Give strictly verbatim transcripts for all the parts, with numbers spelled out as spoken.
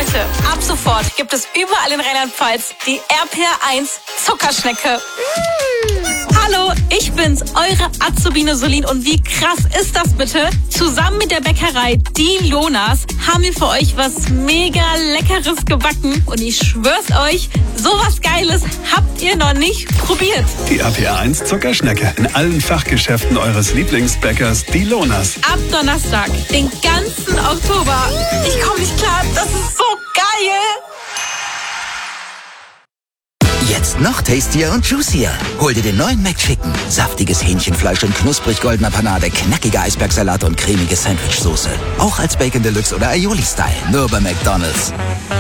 Leute, ab sofort gibt es überall in Rheinland-Pfalz die R P R eins Zuckerschnecke. Mm. Hallo, ich bin's, eure Azubine Solin. Und wie krass ist das bitte? Zusammen mit der Bäckerei Die Lonas haben wir für euch was mega Leckeres gebacken. Und ich schwör's euch, sowas Geiles habt ihr noch nicht probiert. Die R P R eins Zuckerschnecke in allen Fachgeschäften eures Lieblingsbäckers Die Lonas. Ab Donnerstag, den ganzen Oktober. Ich komme nicht klar, das ist so geil. Jetzt noch tastier und juicier. Hol dir den neuen McChicken. Saftiges Hähnchenfleisch in knusprig goldener Panade, knackiger Eisbergsalat und cremige Sandwichsoße. Auch als Bacon Deluxe oder Aioli-Style. Nur bei McDonald's.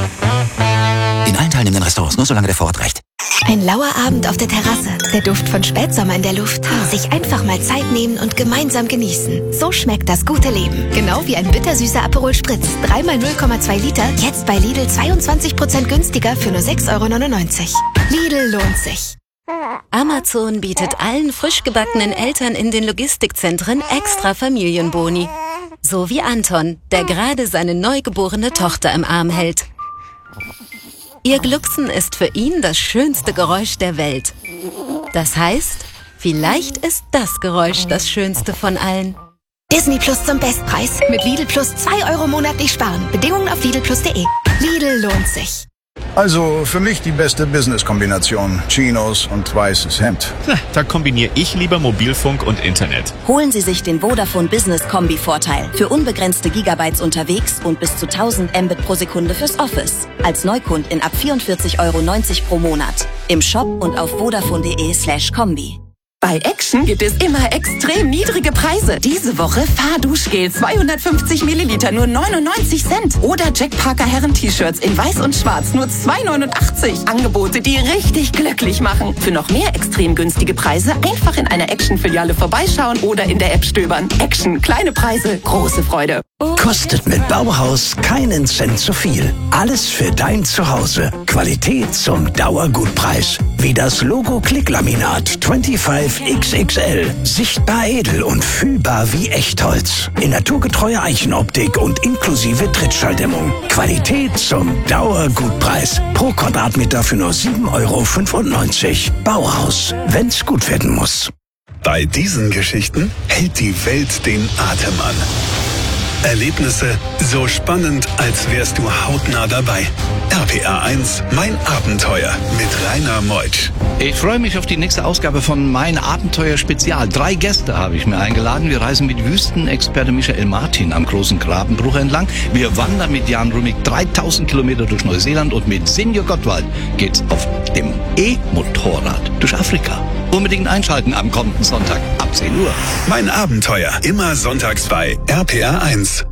In allen teilnehmenden Restaurants, nur solange der Vorrat reicht. Ein lauer Abend auf der Terrasse, der Duft von Spätsommer in der Luft. Sich einfach mal Zeit nehmen und gemeinsam genießen. So schmeckt das gute Leben. Genau wie ein bittersüßer Aperol Spritz. drei mal null Komma zwei Liter, jetzt bei Lidl zweiundzwanzig Prozent günstiger für nur sechs Euro neunundneunzig. Lidl lohnt sich. Amazon bietet allen frisch gebackenen Eltern in den Logistikzentren extra Familienboni. So wie Anton, der gerade seine neugeborene Tochter im Arm hält. Ihr Glucksen ist für ihn das schönste Geräusch der Welt. Das heißt, vielleicht ist das Geräusch das schönste von allen. Disney Plus zum Bestpreis. Mit Lidl Plus zwei Euro monatlich sparen. Bedingungen auf lidl plus punkt de. Lidl lohnt sich. Also für mich die beste Business-Kombination. Chinos und weißes Hemd. Na, da kombiniere ich lieber Mobilfunk und Internet. Holen Sie sich den Vodafone Business Kombi-Vorteil. Für unbegrenzte Gigabytes unterwegs und bis zu tausend Mbit pro Sekunde fürs Office. Als Neukundin ab vierundvierzig Euro neunzig pro Monat. Im Shop und auf vodafone.de slash Kombi. Bei Action gibt es immer extrem niedrige Preise. Diese Woche Fahrduschgel zweihundertfünfzig Milliliter nur neunundneunzig Cent. Oder Jack Parker Herren-T-Shirts in weiß und schwarz nur zwei neunundachtzig. Angebote, die richtig glücklich machen. Für noch mehr extrem günstige Preise einfach in einer Action-Filiale vorbeischauen oder in der App stöbern. Action, kleine Preise, große Freude. Kostet mit Bauhaus keinen Cent zu viel. Alles für dein Zuhause. Qualität zum Dauergutpreis. Wie das Logo Klicklaminat fünfundzwanzig X X L. Sichtbar edel und fühlbar wie Echtholz. In naturgetreuer Eichenoptik und inklusive Trittschalldämmung. Qualität zum Dauergutpreis. Pro Quadratmeter für nur sieben Euro fünfundneunzig. Bauhaus, wenn's gut werden muss. Bei diesen Geschichten hält die Welt den Atem an. Erlebnisse so spannend, als wärst du hautnah dabei. R P R eins, mein Abenteuer mit Rainer Meutsch. Ich freue mich auf die nächste Ausgabe von Mein Abenteuer Spezial. Drei Gäste habe ich mir eingeladen. Wir reisen mit Wüstenexperte Michael Martin am großen Grabenbruch entlang. Wir wandern mit Jan Rumig dreitausend Kilometer durch Neuseeland und mit Senior Gottwald geht's auf dem E-Motorrad durch Afrika. Unbedingt einschalten am kommenden Sonntag ab zehn Uhr. Mein Abenteuer, immer sonntags bei R P R eins.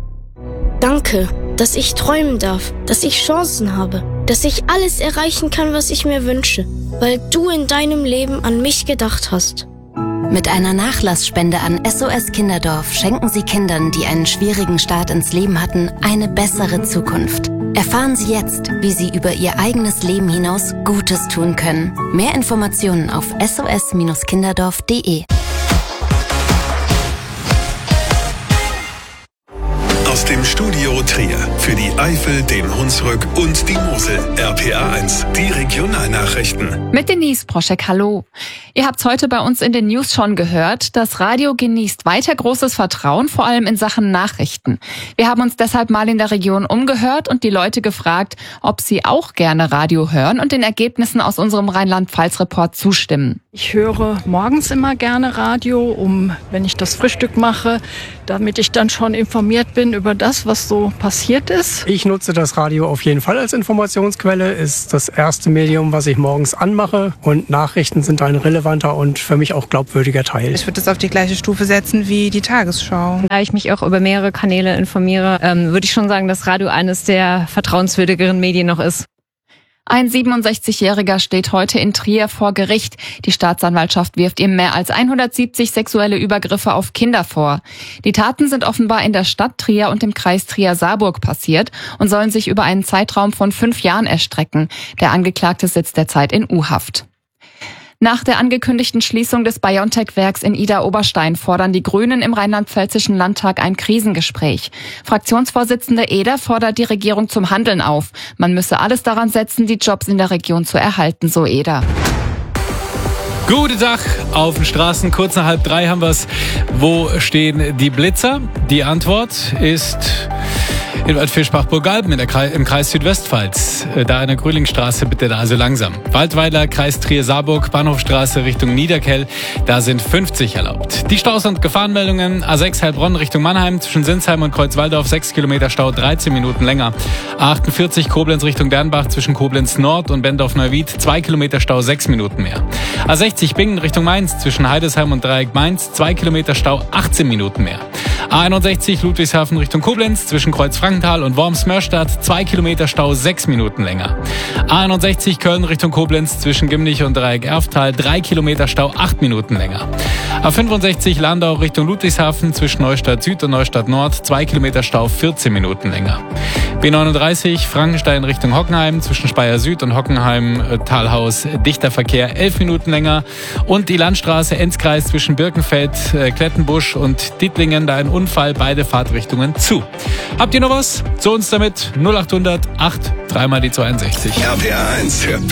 Danke, dass ich träumen darf, dass ich Chancen habe, dass ich alles erreichen kann, was ich mir wünsche, weil du in deinem Leben an mich gedacht hast. Mit einer Nachlassspende an S O S Kinderdorf schenken Sie Kindern, die einen schwierigen Start ins Leben hatten, eine bessere Zukunft. Erfahren Sie jetzt, wie Sie über Ihr eigenes Leben hinaus Gutes tun können. Mehr Informationen auf s o s kinderdorf punkt de. Aus dem Studio Trier für die Eifel, den Hunsrück und die Mosel. R P R eins, die Regionalnachrichten. Mit Denise Proschek, hallo. Ihr habt's heute bei uns in den News schon gehört. Das Radio genießt weiter großes Vertrauen, vor allem in Sachen Nachrichten. Wir haben uns deshalb mal in der Region umgehört und die Leute gefragt, ob sie auch gerne Radio hören und den Ergebnissen aus unserem Rheinland-Pfalz-Report zustimmen. Ich höre morgens immer gerne Radio, um, wenn ich das Frühstück mache, damit ich dann schon informiert bin über das, was so passiert ist. Ich nutze das Radio auf jeden Fall als Informationsquelle. Ist das erste Medium, was ich morgens anmache. Und Nachrichten sind ein relevanter und für mich auch glaubwürdiger Teil. Ich würde das auf die gleiche Stufe setzen wie die Tagesschau. Da ich mich auch über mehrere Kanäle informiere, ähm, würde ich schon sagen, dass Radio eines der vertrauenswürdigeren Medien noch ist. Ein siebenundsechzigjähriger steht heute in Trier vor Gericht. Die Staatsanwaltschaft wirft ihm mehr als hundertsiebzig sexuelle Übergriffe auf Kinder vor. Die Taten sind offenbar in der Stadt Trier und im Kreis Trier-Saarburg passiert und sollen sich über einen Zeitraum von fünf Jahren erstrecken. Der Angeklagte sitzt derzeit in U-Haft. Nach der angekündigten Schließung des BioNTech-Werks in Idar-Oberstein fordern die Grünen im rheinland-pfälzischen Landtag ein Krisengespräch. Fraktionsvorsitzende Eder fordert die Regierung zum Handeln auf. Man müsse alles daran setzen, die Jobs in der Region zu erhalten, so Eder. Guten Tag auf den Straßen. Kurz nach halb drei haben wir es. Wo stehen die Blitzer? Die Antwort ist in Waldfischbach-Burgalben in der Kreis, im Kreis Südwestpfalz. Da in der Grülingstraße bitte da also langsam. Waldweiler, Kreis Trier-Saarburg, Bahnhofstraße Richtung Niederkell, da sind fünfzig erlaubt. Die Staus- und Gefahrenmeldungen: A sechs Heilbronn Richtung Mannheim, zwischen Sinsheim und Kreuzwaldorf sechs Kilometer Stau, dreizehn Minuten länger. A achtundvierzig Koblenz Richtung Dernbach, zwischen Koblenz Nord und Bendorf-Neuwied, zwei Kilometer Stau, sechs Minuten mehr. A sechzig Bingen Richtung Mainz, zwischen Heidesheim und Dreieck Mainz, zwei Kilometer Stau, achtzehn Minuten mehr. A einundsechzig Ludwigshafen Richtung Koblenz, zwischen Kreuz-Frankenthal und Worms-Mörstadt, zwei Kilometer Stau, sechs Minuten länger. A einundsechzig Köln Richtung Koblenz, zwischen Gimnich und Dreieck Erftal, drei Kilometer Stau, acht Minuten länger. A fünfundsechzig Landau Richtung Ludwigshafen, zwischen Neustadt Süd und Neustadt Nord, zwei Kilometer Stau, vierzehn Minuten länger. B neununddreißig Frankenstein Richtung Hockenheim, zwischen Speyer Süd und Hockenheim-Talhaus, dichter Verkehr, elf Minuten länger. Und die Landstraße Enzkreis zwischen Birkenfeld, äh, Klettenbusch und Dittlingen, da ein Unfall, beide Fahrtrichtungen zu. Habt ihr noch was? Zu uns damit null achthundert acht, dreimal die zweihundertsechzig. R P R eins für